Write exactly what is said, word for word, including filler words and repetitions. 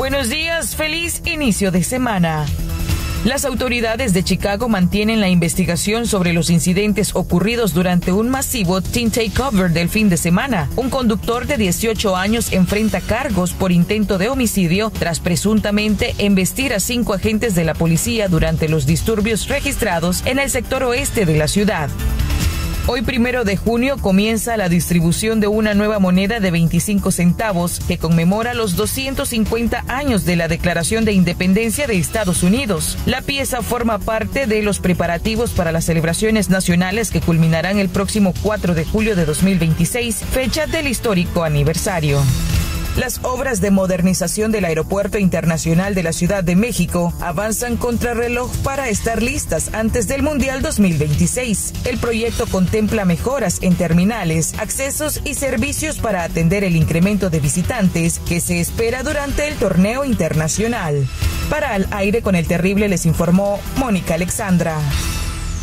Buenos días, feliz inicio de semana. Las autoridades de Chicago mantienen la investigación sobre los incidentes ocurridos durante un masivo teen takeover del fin de semana. Un conductor de dieciocho años enfrenta cargos por intento de homicidio tras presuntamente embestir a cinco agentes de la policía durante los disturbios registrados en el sector oeste de la ciudad. Hoy, primero de junio, comienza la distribución de una nueva moneda de veinticinco centavos que conmemora los doscientos cincuenta años de la Declaración de Independencia de Estados Unidos. La pieza forma parte de los preparativos para las celebraciones nacionales que culminarán el próximo cuatro de julio de dos mil veintiséis, fecha del histórico aniversario. Las obras de modernización del Aeropuerto Internacional de la Ciudad de México avanzan contrarreloj para estar listas antes del Mundial dos mil veintiséis. El proyecto contempla mejoras en terminales, accesos y servicios para atender el incremento de visitantes que se espera durante el torneo internacional. Para Al Aire con el Terrible les informó Mónica Alexandra.